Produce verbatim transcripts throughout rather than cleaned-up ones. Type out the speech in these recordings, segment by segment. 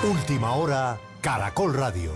Última hora, Caracol Radio.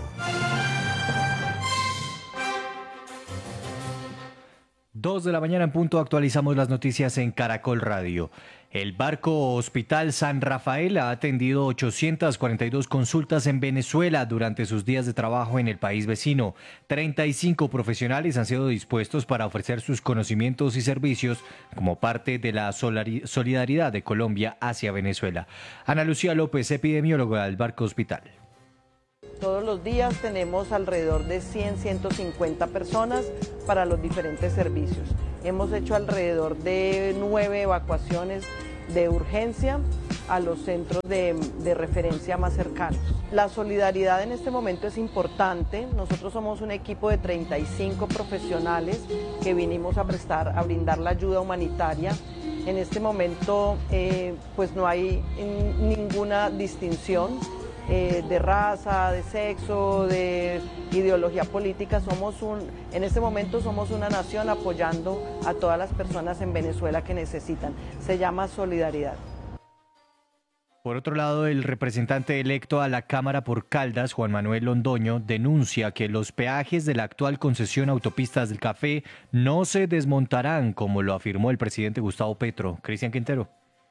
Dos de la mañana en punto, actualizamos las noticias en Caracol Radio. El barco Hospital San Rafael ha atendido ochocientas cuarenta y dos consultas en Venezuela durante sus días de trabajo en el país vecino. treinta y cinco profesionales han sido dispuestos para ofrecer sus conocimientos y servicios como parte de la solidaridad de Colombia hacia Venezuela. Ana Lucía López, epidemióloga del barco Hospital. Todos los días tenemos alrededor de cien, ciento cincuenta personas para los diferentes servicios. Hemos hecho alrededor de nueve evacuaciones de urgencia a los centros de, de referencia más cercanos. La solidaridad en este momento es importante. Nosotros somos un equipo de treinta y cinco profesionales que vinimos a prestar, a brindar la ayuda humanitaria. En este momento eh, pues no hay ninguna distinción. Eh, de raza, de sexo, de ideología política. Somos un, en este momento somos una nación apoyando a todas las personas en Venezuela que necesitan. Se llama solidaridad. Por otro lado, el representante electo a la Cámara por Caldas, Juan Manuel Londoño, denuncia que los peajes de la actual concesión Autopistas del Café no se desmontarán, como lo afirmó el presidente Gustavo Petro. Cristian Quintero.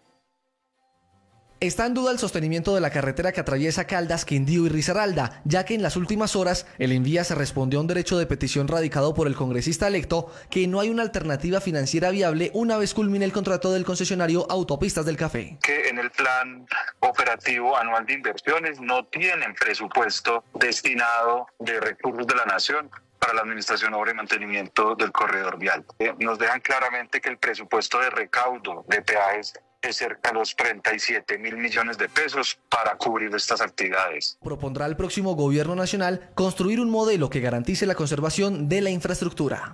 Está en duda el sostenimiento de la carretera que atraviesa Caldas, Quindío y Risaralda, ya que en las últimas horas el Envía se respondió a un derecho de petición radicado por el congresista electo que no hay una alternativa financiera viable una vez culmine el contrato del concesionario Autopistas del Café. Que en el plan operativo anual de inversiones no tienen presupuesto destinado de recursos de la nación para la administración, obra y mantenimiento del corredor vial. Eh, nos dejan claramente que el presupuesto de recaudo de peajes es cerca de los treinta y siete mil millones de pesos para cubrir estas actividades. Propondrá al próximo gobierno nacional construir un modelo que garantice la conservación de la infraestructura.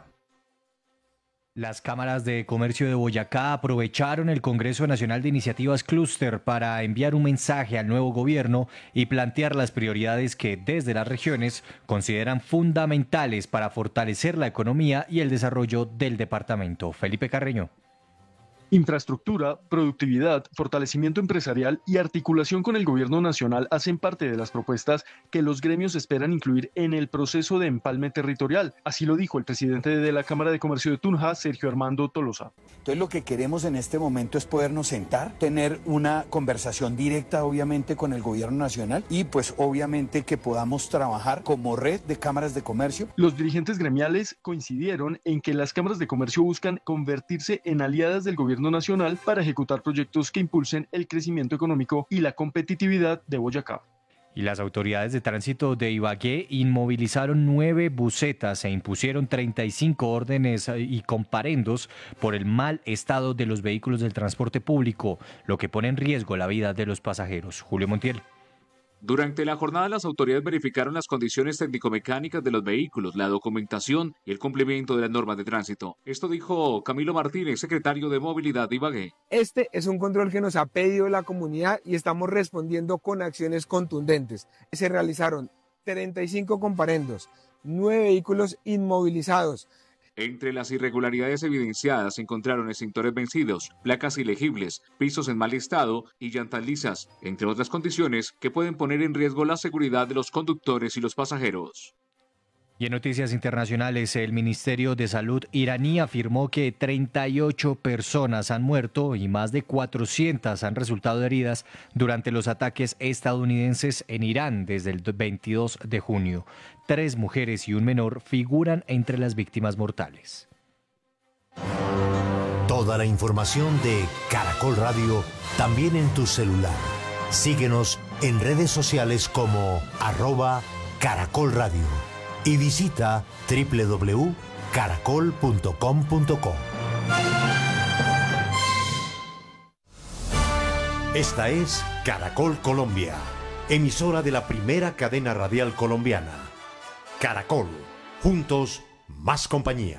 Las cámaras de comercio de Boyacá aprovecharon el Congreso Nacional de Iniciativas Clúster para enviar un mensaje al nuevo gobierno y plantear las prioridades que desde las regiones consideran fundamentales para fortalecer la economía y el desarrollo del departamento. Felipe Carreño. Infraestructura, productividad, fortalecimiento empresarial y articulación con el gobierno nacional hacen parte de las propuestas que los gremios esperan incluir en el proceso de empalme territorial. Así lo dijo el presidente de la Cámara de Comercio de Tunja, Sergio Armando Tolosa. Entonces lo que queremos en este momento es podernos sentar, tener una conversación directa obviamente con el gobierno nacional y pues obviamente que podamos trabajar como red de cámaras de comercio. Los dirigentes gremiales coincidieron en que las cámaras de comercio buscan convertirse en aliadas del gobierno nacional para ejecutar proyectos que impulsen el crecimiento económico y la competitividad de Boyacá. Y las autoridades de tránsito de Ibagué inmovilizaron nueve busetas e impusieron treinta y cinco órdenes y comparendos por el mal estado de los vehículos del transporte público, lo que pone en riesgo la vida de los pasajeros. Julio Montiel. Durante la jornada, las autoridades verificaron las condiciones técnico-mecánicas de los vehículos, la documentación y el cumplimiento de las normas de tránsito. Esto dijo Camilo Martínez, secretario de Movilidad de Ibagué. Este es un control que nos ha pedido la comunidad y estamos respondiendo con acciones contundentes. Se realizaron treinta y cinco comparendos, nueve vehículos inmovilizados. Entre las irregularidades evidenciadas se encontraron extintores vencidos, placas ilegibles, pisos en mal estado y llantas lisas, entre otras condiciones que pueden poner en riesgo la seguridad de los conductores y los pasajeros. Y en noticias internacionales, el Ministerio de Salud iraní afirmó que treinta y ocho personas han muerto y más de cuatrocientas han resultado heridas durante los ataques estadounidenses en Irán desde el veintidós de junio. Tres mujeres y un menor figuran entre las víctimas mortales. Toda la información de Caracol Radio también en tu celular. Síguenos en redes sociales como arroba Caracol Radio. Y visita doble u doble u doble u punto caracol punto com punto co. Esta es Caracol Colombia, emisora de la primera cadena radial colombiana. Caracol, juntos, más compañía.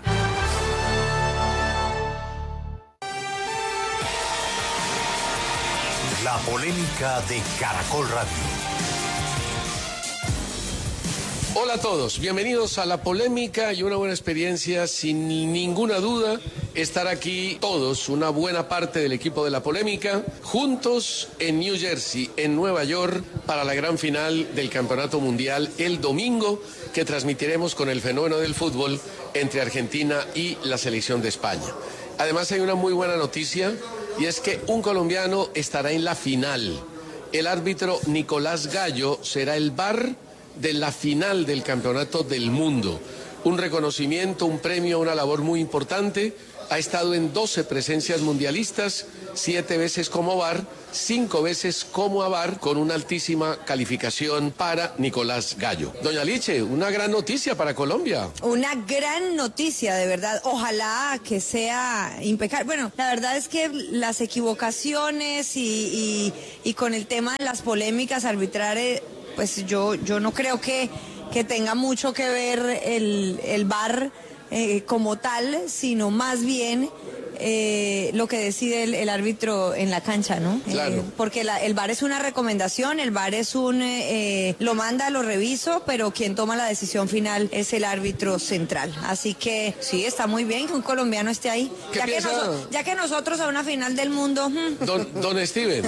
La polémica de Caracol Radio. Hola a todos, bienvenidos a la polémica y una buena experiencia, sin ninguna duda, estar aquí todos, una buena parte del equipo de la polémica, juntos en New Jersey, en Nueva York, para la gran final del Campeonato Mundial el domingo, que transmitiremos con el fenómeno del fútbol entre Argentina y la selección de España. Además hay una muy buena noticia, y es que un colombiano estará en la final. El árbitro Nicolás Gallo será el V A R de la final del Campeonato del Mundo. Un reconocimiento, un premio, una labor muy importante. Ha estado en doce presencias mundialistas, siete veces como V A R, cinco veces como A V A R, con una altísima calificación para Nicolás Gallo. Doña Liche, una gran noticia para Colombia. Una gran noticia, de verdad. Ojalá que sea impecable. Bueno, la verdad es que las equivocaciones y, y, y con el tema de las polémicas arbitrales, pues yo, yo no creo que, que tenga mucho que ver el, el V A R eh, como tal, sino más bien eh, lo que decide el, el árbitro en la cancha, ¿no? Claro. Eh, porque la, el V A R es una recomendación, el V A R es un, eh, lo manda, lo reviso, pero quien toma la decisión final es el árbitro central. Así que sí, está muy bien que un colombiano esté ahí. ¿Qué Ya que, piensa? noso- ya que nosotros a una final del mundo... hmm. Don, don Steven.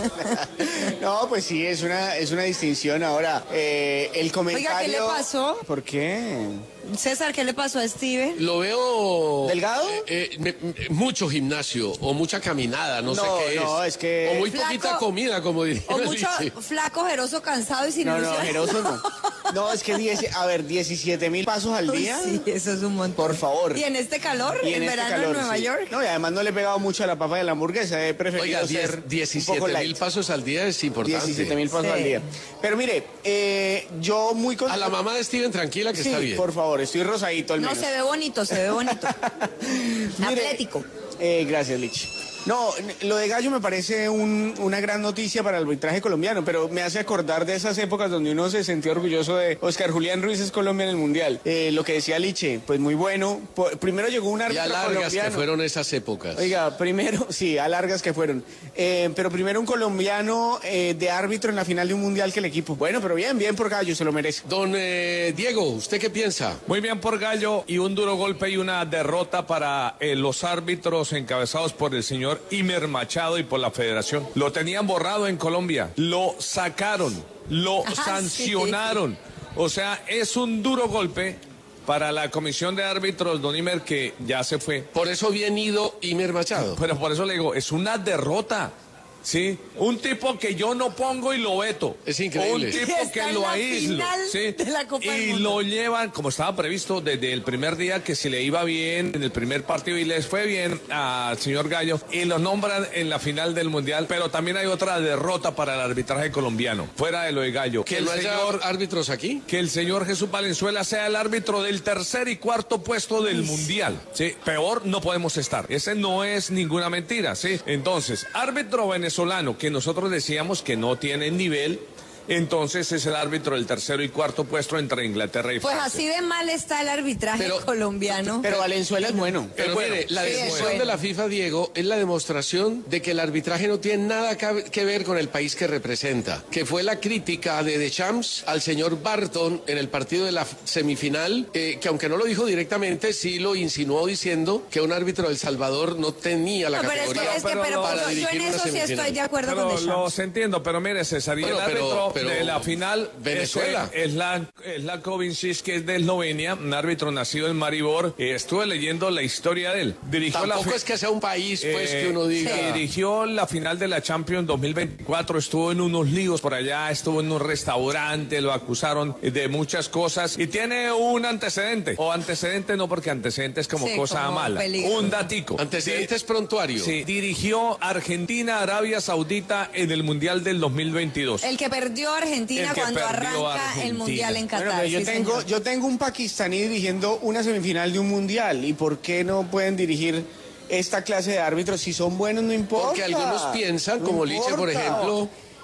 No, pues sí, es una, es una distinción. Ahora, eh, el comentario... Oiga, ¿qué le pasó? ¿Por qué? César, ¿qué le pasó a Steven? Lo veo... ¿Delgado? Eh, me- me- mucho gimnasio o mucha caminada, no, No, sé qué es. no, es que- O muy Flaco. poquita comida, como diría O mucho Liche. flaco, jeroso, cansado y sin No, no, ilusión. generoso no. No, es que, diez, a ver, diecisiete mil pasos al Uy, día. sí, eso es un montón. Por favor. ¿Y en este calor? Y ¿En en este verano calor, en Nueva sí. York? No, y además no le he pegado mucho a la papa y a la hamburguesa. He preferido Oiga, ser un diecisiete poco mil light. pasos al día es importante. diecisiete mil pasos Sí. al día. Pero mire, eh, yo muy... A la mamá de Steven, tranquila que Sí, está bien. por favor, estoy rosadito al No, menos. se ve bonito, se ve bonito. Mire, Atlético. Eh, gracias, Lich. No, lo de Gallo me parece un- una gran noticia para el arbitraje colombiano, pero me hace acordar de esas épocas donde uno se sentía orgulloso de Oscar Julián Ruiz es Colombia en el Mundial. Eh, lo que decía Liche, pues muy bueno. Po- primero llegó un Y árbitro a largas colombiano. que fueron esas épocas. Oiga, primero, sí, a largas que fueron. Eh, pero primero un colombiano eh, de árbitro en la final de un Mundial que el equipo. Bueno, pero bien, bien por Gallo, se lo merece. Don eh, Diego, ¿usted qué piensa? Muy bien por Gallo y un duro golpe y una derrota para eh, los árbitros encabezados por el señor Imer Machado y por la federación. Lo tenían borrado en Colombia, lo sacaron, lo Ah, sancionaron. O sea, es un duro golpe para la comisión de árbitros, don Imer, que ya se fue. Por eso bien ido Imer Machado. Pero por eso le digo, es una derrota. Sí, un tipo que yo no pongo y lo veto. Es increíble. Un tipo Y está que en lo la aíslo. final ¿sí? de la Copa del Y Mundo. lo llevan, como estaba previsto desde el primer día, que si le iba bien en el primer partido y les fue bien al señor Gallo, y lo nombran en la final del Mundial. Pero también hay otra derrota para el arbitraje colombiano, fuera de lo de Gallo. ¿Que el no haya señor árbitros aquí? que el señor Jesús Valenzuela sea el árbitro del tercer y cuarto puesto del Mundial. Sí, peor no podemos estar. Ese no es ninguna mentira, ¿sí? Entonces, árbitro venezolano, que nosotros decíamos que no tiene nivel, entonces es el árbitro del tercero y cuarto puesto entre Inglaterra y Pues Francia. así de mal está el arbitraje Pero- colombiano. Pero Valenzuela es bueno. Pero Es bueno. mire, la Sí, es decisión bueno. de la FIFA, Diego, es la demostración de que el arbitraje no tiene nada ca- que ver con el país que representa. Que fue la crítica de Deschamps al señor Barton en el partido de la f- semifinal, eh, que aunque no lo dijo directamente, sí lo insinuó diciendo que un árbitro de El Salvador no tenía la No, pero es que, categoría es que Pero pero lo- pues, para yo dirigir en una eso sí semifinal. estoy de acuerdo Pero con Deschamps. los entiendo, pero mire, César, y Bueno, el pero- árbitro pero de la final Venezuela. Es, es la, es la Kovincis, que es de Eslovenia, un árbitro nacido en Maribor. Eh, estuve leyendo la historia de él. Dirigió la Tampoco fi- es que sea un país, pues, Eh, que uno diga... sí, dirigió la final de la Champions dos mil veinticuatro, estuvo en unos líos por allá, estuvo en un restaurante, lo acusaron de muchas cosas y tiene un antecedente, o antecedente no, porque antecedente es como Sí, cosa como mala, peligro. un datico. Antecedentes prontuario. Sí, dirigió Argentina, Arabia Saudita en el Mundial del dos mil veintidós. El que perdió Argentina El que cuando perdió arranca Argentina. el Mundial en Qatar. Bueno, pero yo, sí, tengo, señor. yo tengo un pakistaní dirigiendo una semifinal de un mundial. ¿Y por qué no pueden dirigir esta clase de árbitros? Si son buenos, no importa. Porque algunos piensan, No como Liche, por importa. ejemplo,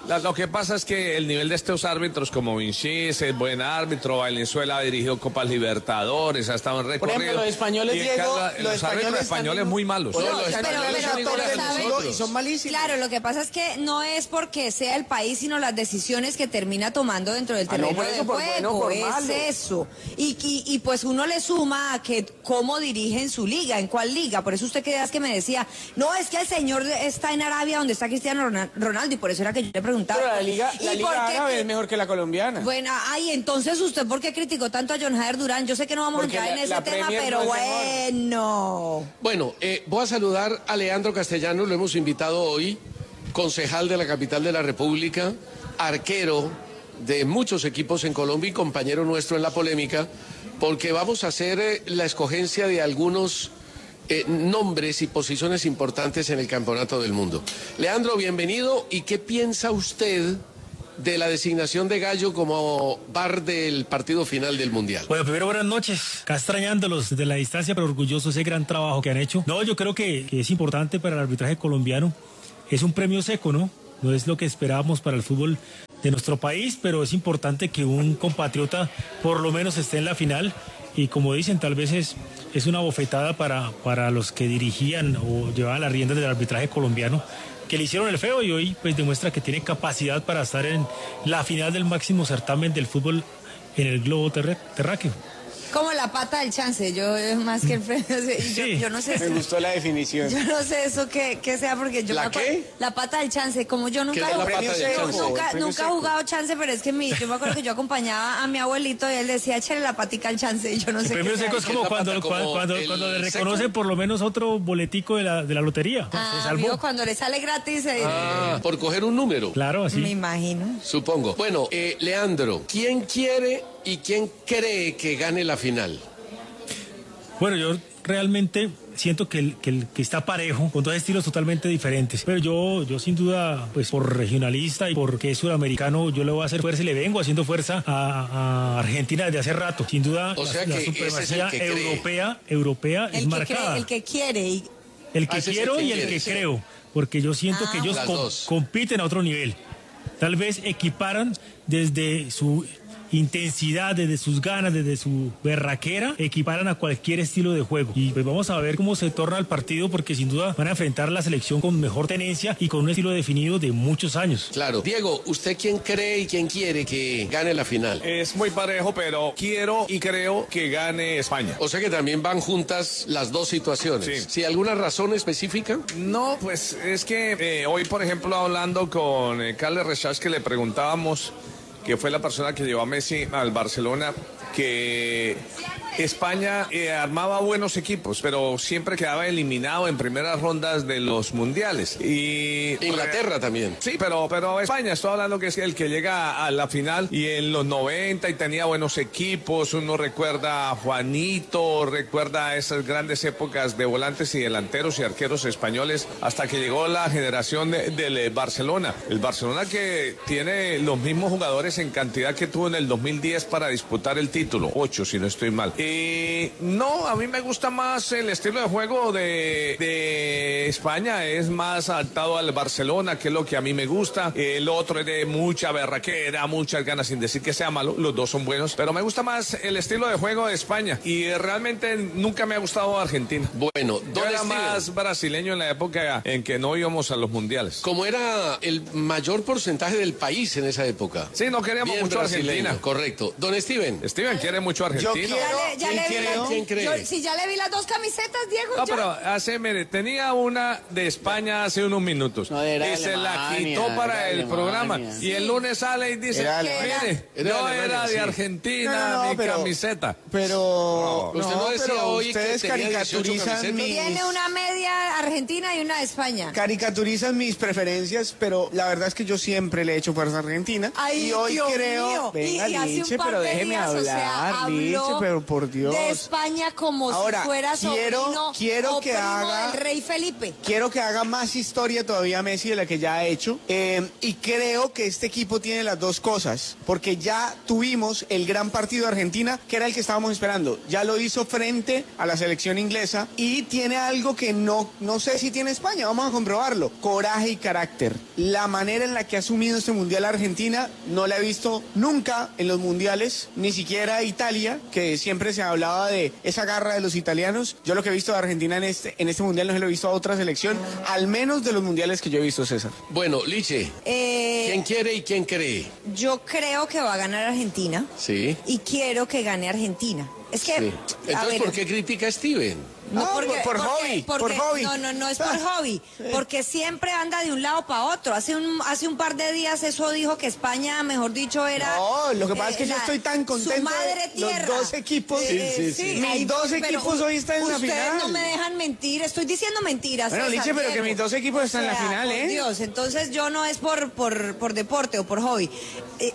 La, lo que pasa es que el nivel de estos árbitros como Vinicius es buen árbitro, Valenzuela ha dirigido Copas Libertadores, ha estado en recorrido. Por ejemplo, los españoles, y Diego, Carla, los los españoles árbitros españoles están... muy malos. No, No, los los españoles pero- son pero iguales a saben- nosotros y son malísimos. Claro, lo que pasa es que no es porque sea el país, sino las decisiones que termina tomando dentro del Ah, no, terreno por eso, de por juego. bueno, por es malo. eso. Y, y, y pues uno le suma a que cómo dirigen su liga, en cuál liga. Por eso usted quedas que me decía, no, es que el señor está en Arabia donde está Cristiano Ronal- Ronaldo, y por eso era que yo le preguntaba. Pero la liga, ¿y la por liga qué árabe que- es mejor que la colombiana. Bueno, ay, entonces usted, ¿por qué criticó tanto a John Jader Durán? Yo sé que no vamos Porque a entrar la- en ese la tema, Premier pero no es mejor. bueno. Bueno, eh, voy a saludar a Leandro Castellanos, lo hemos invitado hoy, concejal de la capital de la República, arquero de muchos equipos en Colombia y compañero nuestro en la polémica, porque vamos a hacer eh, la escogencia de algunos eh, nombres y posiciones importantes en el Campeonato del Mundo. Leandro, bienvenido. ¿Y qué piensa usted de la designación de Gallo como bar del partido final del Mundial? Bueno, primero buenas noches. Acá extrañándolos desde la distancia, pero orgulloso de ese gran trabajo que han hecho. No, yo creo que, que es importante para el arbitraje colombiano. Es un premio seco, ¿no? No es lo que esperábamos para el fútbol de nuestro país, pero es importante que un compatriota por lo menos esté en la final. Y como dicen, tal vez es, es una bofetada para, para los que dirigían o llevaban las riendas del arbitraje colombiano, que le hicieron el feo y hoy pues demuestra que tiene capacidad para estar en la final del máximo certamen del fútbol en el globo terre- terráqueo. Como la pata del chance, yo eh, más que el premio, yo, yo no sé. Me gustó la definición. Yo no sé eso que, que sea porque yo ¿La me acuerdo- qué? La pata del chance, como yo nunca ¿Qué es la he- pata del yo chance? nunca, El premio nunca he seco. jugado chance, pero es que mi, yo me acuerdo que yo acompañaba a mi abuelito y él decía, échale la patica al chance, y yo no El sé premio qué sea seco es eso. como la cuando, pata como cuando, cuando, el cuando le seco. reconocen por lo menos otro boletico de la, de la lotería. Se Ah, salvó. amigo, cuando le sale gratis, eh, Ah, por coger un número. Claro, así. me imagino. Supongo. Bueno, eh, Leandro, ¿quién quiere y quién cree que gane la final? Bueno, yo realmente siento que, el, que, el, que está parejo, con dos estilos totalmente diferentes. Pero yo, yo sin duda, pues por regionalista y porque es sudamericano, yo le voy a hacer fuerza y le vengo haciendo fuerza a, a Argentina desde hace rato. Sin duda, O la, sea la que ese es el supremacía que cree. europea, europea es El que, marcada. cree, el que quiere. Y, El que Ah, ese es el quiero que y el quiere, que sí. creo, porque yo siento Ah. que ellos Las com- dos. compiten a otro nivel. Tal vez equiparan desde su intensidad, desde sus ganas, desde su berraquera, equiparan a cualquier estilo de juego. Y pues vamos a ver cómo se torna el partido, porque sin duda van a enfrentar la selección con mejor tenencia y con un estilo definido de muchos años. Claro. Diego, ¿usted quién cree y quién quiere que gane la final? Es muy parejo, pero quiero y creo que gane España. O sea que también van juntas las dos situaciones. Sí. ¿Sí, alguna razón específica? No, pues es que eh, hoy, por ejemplo, hablando con eh, Carles Rechach, que le preguntábamos, que fue la persona que llevó a Messi al Barcelona, que España eh, armaba buenos equipos, pero siempre quedaba eliminado en primeras rondas de los mundiales. Y Inglaterra también. Sí, pero, pero España, estoy hablando que es el que llega a la final y en los noventa y tenía buenos equipos. Uno recuerda a Juanito, recuerda esas grandes épocas de volantes y delanteros y arqueros españoles hasta que llegó la generación de- del eh, Barcelona. El Barcelona que tiene los mismos jugadores en cantidad que tuvo en el dos mil diez para disputar el título, ocho si no estoy mal. Y no, a mí me gusta más el estilo de juego de, de España, es más adaptado al Barcelona, que es lo que a mí me gusta. El otro es de mucha berraquera, muchas ganas, sin decir que sea malo, los dos son buenos, pero me gusta más el estilo de juego de España y realmente nunca me ha gustado Argentina. Bueno, Yo Don era Steven, más brasileño en la época en que no íbamos a los mundiales. como era el mayor porcentaje del país en esa época. Sí, no queríamos Bien mucho a brasileño, Argentina. Correcto. Don Steven. Steven quiere mucho a Argentina. Yo quiero- ya le, ya ¿quién le vi creo? las- ¿Quién cree? yo- si ya le vi las dos camisetas, Diego. No, ya. pero hace, mire, tenía una de España hace unos minutos No, era y de se la Alemania, quitó para era de el Alemania. programa y el lunes sale y dice, Era de mire, Alemania. Era de no Alemania, era de sí. Argentina No, no, mi pero- camiseta. Pero Usted no decía pero hoy que ustedes tenía dieciocho caricaturizan camisetas. mis Tiene una media argentina y una de España. caricaturizan mis preferencias, pero la verdad es que yo siempre le he hecho fuerza a Argentina. Ay, y hoy Dios creo, mío. venga, Y- y hace un Liche, par pero de déjeme días, o hablar, sea, habló- Liche, pero por por Dios. de España como Ahora, si fuera quiero, sobrino quiero o que primo haga, del rey Felipe. Quiero que haga más historia todavía Messi de la que ya ha hecho. Eh, y creo que este equipo tiene las dos cosas, porque ya tuvimos el gran partido de Argentina, que era el que estábamos esperando. Ya lo hizo frente a la selección inglesa y tiene algo que no, no sé si tiene España, vamos a comprobarlo. Coraje y carácter. La manera en la que ha asumido este mundial Argentina no la he visto nunca en los mundiales, ni siquiera Italia, que siempre se hablaba de esa garra de los italianos. Yo lo que he visto de Argentina en este, en este mundial no se lo he visto a otra selección, al menos de los mundiales que yo he visto, César. Bueno, Liche, Eh, ¿quién quiere y quién cree? Yo creo que va a ganar Argentina Sí. y quiero que gane Argentina. Es que, Sí. a Entonces, ver, ¿por qué critica a Steven? No, Ah, porque, por- por porque- hobby, porque- por hobby. No, no, no es por hobby, porque siempre anda de un lado para otro. Hace un hace un par de días eso dijo que España, mejor dicho, era... No, lo que pasa eh, es que yo la- estoy tan contento su madre de los tierra. dos equipos. Eh, Sí, sí, sí. Mis ahí dos voy, pero equipos hoy están en la ustedes final. no me dejan mentir, estoy diciendo mentiras. Bueno, César, Liche, pero que Diego. mis dos equipos están en la O sea, final, por ¿eh? Dios, entonces yo no es por, por, por deporte o por hobby. Eh,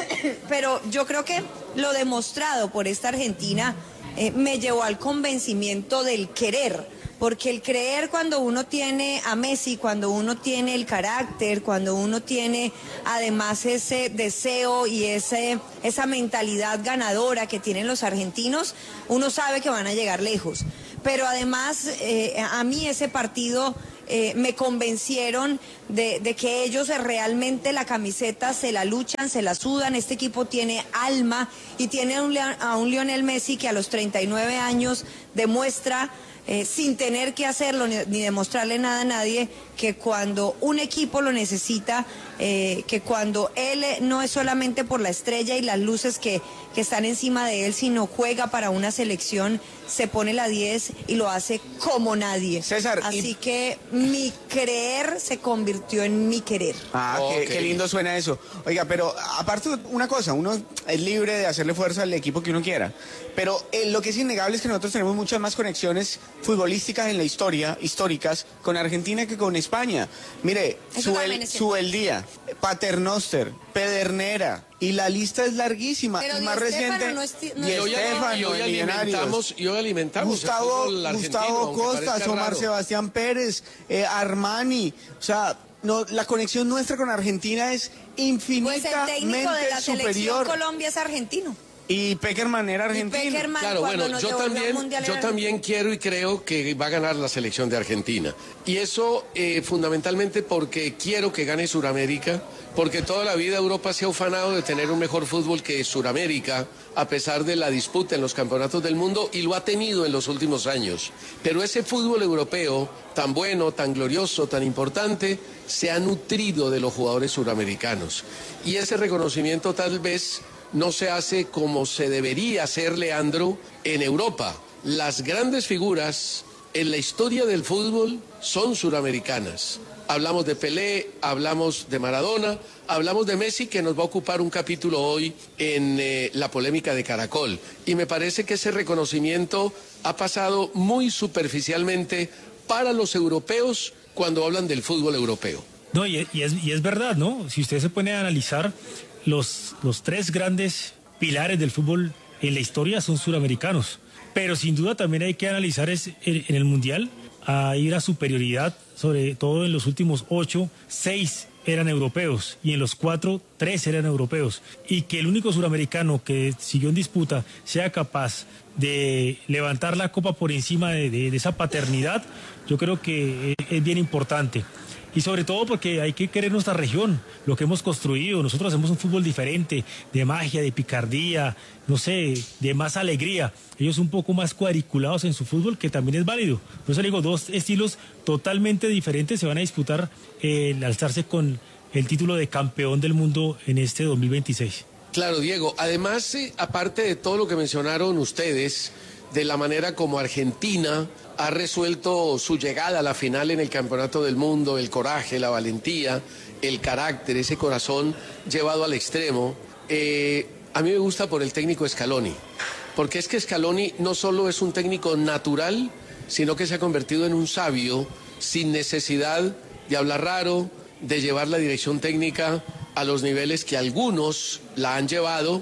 pero yo creo que lo demostrado por esta Argentina eh, me llevó al convencimiento del querer. Porque el creer, cuando uno tiene a Messi, cuando uno tiene el carácter, cuando uno tiene además ese deseo y ese, esa mentalidad ganadora que tienen los argentinos, uno sabe que van a llegar lejos. Pero además, eh, a mí ese partido eh, me convencieron de, de que ellos realmente la camiseta se la luchan, se la sudan. Este equipo tiene alma y tiene a un, Leo- a un Lionel Messi que a los treinta y nueve años demuestra, Eh, sin tener que hacerlo ni, ni demostrarle nada a nadie, que cuando un equipo lo necesita, eh, que cuando él eh, no es solamente por la estrella y las luces que, que están encima de él, sino juega para una selección, se pone la diez y lo hace como nadie. César, Así y- que mi creer se convirtió en mi querer. Ah, qué, Ok. qué lindo suena eso. Oiga, pero aparte una cosa, uno es libre de hacerle fuerza al equipo que uno quiera, pero eh, lo que es innegable es que nosotros tenemos muchas más conexiones futbolísticas en la historia, históricas, con Argentina que con España. Mire, Eso también Suel, es cierto. Sueldía, Paternoster, Pedernera, y la lista es larguísima. Pero y Di más Stéfano reciente, no es ti- no Di es- Y hoy, Stéfano, y hoy en Millonarios. alimentamos, y hoy alimentamos el Gustavo, fútbol argentino, Gustavo aunque Costas, parezca Omar raro. Sebastián Pérez, eh, Armani, o sea, no, la conexión nuestra con Argentina es Pues el infinitamente técnico de la selección superior. Colombia es argentino. Y Peckerman era argentino. Y Peckerman, Claro, cuando bueno, nos yo devolvió al también, Mundial yo era también quiero y creo que va a ganar la selección de Argentina. Y eso eh, fundamentalmente porque quiero que gane Suramérica, porque toda la vida Europa se ha ufanado de tener un mejor fútbol que Suramérica, a pesar de la disputa en los campeonatos del mundo, y lo ha tenido en los últimos años. Pero ese fútbol europeo, tan bueno, tan glorioso, tan importante, se ha nutrido de los jugadores suramericanos. Y ese reconocimiento tal vez no se hace como se debería hacer, Leandro, en Europa. Las grandes figuras en la historia del fútbol son suramericanas. Hablamos de Pelé, hablamos de Maradona, hablamos de Messi, que nos va a ocupar un capítulo hoy en eh, la polémica de Caracol. Y me parece que ese reconocimiento ha pasado muy superficialmente para los europeos cuando hablan del fútbol europeo. No, y, y es, y es verdad, ¿no? Si usted se pone a analizar, los, los tres grandes pilares del fútbol en la historia son suramericanos. Pero sin duda también hay que analizar es, en, en el Mundial, hay una superioridad, sobre todo en los últimos ocho, seis eran europeos y en los cuatro, tres eran europeos. Y que el único suramericano que siguió en disputa sea capaz de levantar la copa por encima de, de, de esa paternidad, yo creo que es, es bien importante. Y sobre todo porque hay que querer nuestra región, lo que hemos construido. Nosotros hacemos un fútbol diferente, de magia, de picardía, no sé, de más alegría. Ellos un poco más cuadriculados en su fútbol, que también es válido. Por eso le digo, dos estilos totalmente diferentes se van a disputar eh, el alzarse con el título de campeón del mundo en este dos mil veintiséis. Claro, Diego. Además, eh, aparte de todo lo que mencionaron ustedes, de la manera como Argentina ha resuelto su llegada a la final en el Campeonato del Mundo, el coraje, la valentía, el carácter, ese corazón llevado al extremo, eh, a mí me gusta por el técnico Scaloni, porque es que Scaloni no solo es un técnico natural, sino que se ha convertido en un sabio sin necesidad de hablar raro, de llevar la dirección técnica a los niveles que algunos la han llevado,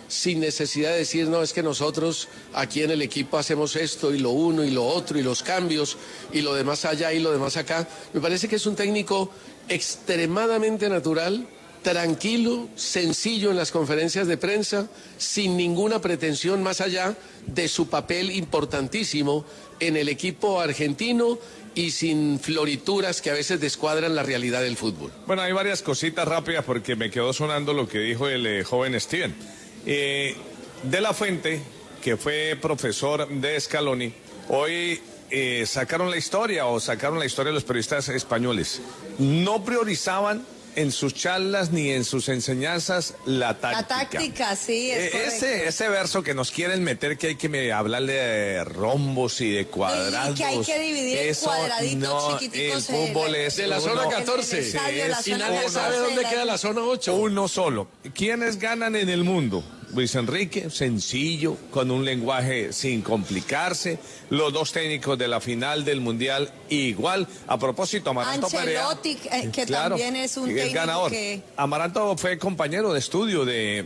sin necesidad de decir, no, es que nosotros aquí en el equipo hacemos esto y lo uno y lo otro y los cambios y lo demás allá y lo demás acá. Me parece que es un técnico extremadamente natural, tranquilo, sencillo en las conferencias de prensa, sin ninguna pretensión más allá de su papel importantísimo en el equipo argentino y sin florituras que a veces descuadran la realidad del fútbol. Bueno, hay varias cositas rápidas porque me quedó sonando lo que dijo el eh, joven Steven. Eh, de la Fuente, que fue profesor de Scaloni, hoy eh, sacaron la historia o sacaron la historia de los periodistas españoles. No priorizaban en sus charlas ni en sus enseñanzas la táctica. La táctica, sí, es eh, ese, ese verso que nos quieren meter que hay que me, hablarle de rombos y de cuadrados. Y que hay que dividir eso, en cuadraditos no, chiquiticos. El fútbol es de la uno, zona catorce. sí, Y nadie sabe dónde queda la zona ocho. Uno solo. ¿Quiénes ganan en el mundo? Luis Enrique, sencillo, con un lenguaje sin complicarse. Los dos técnicos de la final del Mundial, igual. A propósito, Amaranto Perea. Ancelotti, eh, que claro, también es un el técnico ganador. que... Amaranto fue compañero de estudio de,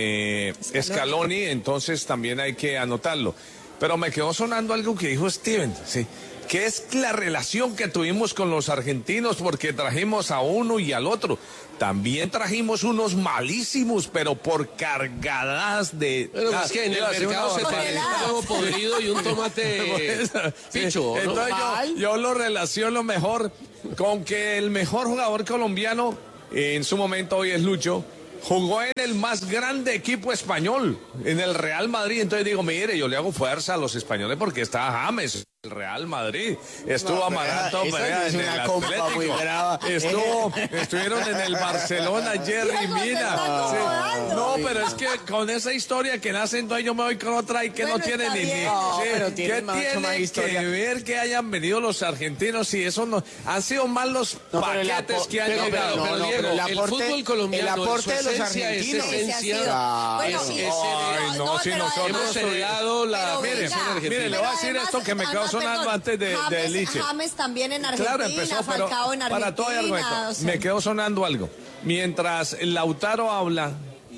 de Scaloni. Scaloni, entonces también hay que anotarlo. Pero me quedó sonando algo que dijo Steven, sí, que es la relación que tuvimos con los argentinos porque trajimos a uno y al otro. También trajimos unos malísimos, pero por cargadas de... Bueno, pues que en el mercado se parece un huevo podrido y un tomate picho, ¿no? Entonces yo, yo lo relaciono mejor con que el mejor jugador colombiano en su momento hoy es Lucho. Jugó en el más grande equipo español, en el Real Madrid. Entonces digo, mire, yo le hago fuerza a los españoles porque está James, el Real Madrid. Estuvo No, Amaranto esa Perea es en una el compa Atlético. muy brava. Estuvo, estuvieron en el Barcelona, Jerry Diego, te Mina. está Sí. acomodando. No, pero es que con esa historia que nace, entonces yo me voy con otra y que Bueno, no tiene está ni... bien. ni- No, sí, pero tiene ¿qué mucho tiene más historia. que ver que hayan venido los argentinos y eso no... Han sido más los No, pero el paquetes apo- que han pero- llegado. pero- Pero, no, Diego, pero el el aporte- fútbol colombiano, el aporte en su de los esencia, es argentinos. Sí, sí, ha esencia. sido. Claro. Bueno, Es- sí, es- Ay, no, si pero nosotros además- hemos heredado la... pero Mire, venga, mire, le pero voy a decir además- esto que me quedó además, sonando perdón, antes de, de James, Liche. James también en Argentina, Claro, empezó, pero Falcao en Argentina. para todo hay argumento. o sea. Me quedó sonando algo. Mientras Lautaro habla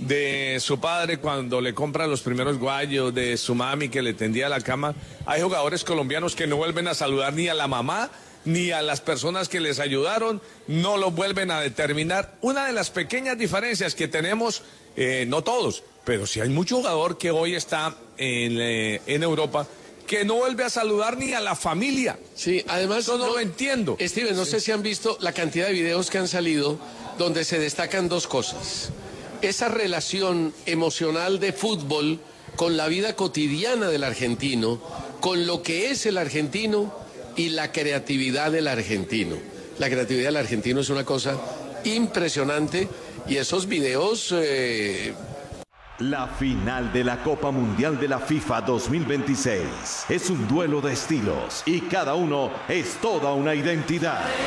de su padre cuando le compra los primeros guayos, de su mami que le tendía la cama, hay jugadores colombianos que no vuelven a saludar ni a la mamá, ni a las personas que les ayudaron, no los vuelven a determinar. Una de las pequeñas diferencias que tenemos, eh, no todos, pero sí hay mucho jugador que hoy está en, eh, en Europa que no vuelve a saludar ni a la familia. Sí, además... Eso no lo entiendo. Steven, no sé si han visto la cantidad de videos que han salido donde se destacan dos cosas. Esa relación emocional de fútbol con la vida cotidiana del argentino, con lo que es el argentino y la creatividad del argentino. La creatividad del argentino es una cosa impresionante y esos videos... Eh, La final de la Copa Mundial de la FIFA dos mil veintiséis es un duelo de estilos y cada uno es toda una identidad.